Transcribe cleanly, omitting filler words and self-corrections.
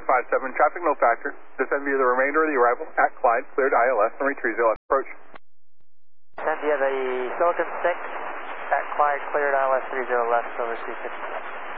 57, traffic no factor. Descend via the remainder of the arrival at Clyde, cleared ILS, and retrieve the left approach. Descend via the Silicon 6 at Clyde, cleared ILS 30 left over C-50.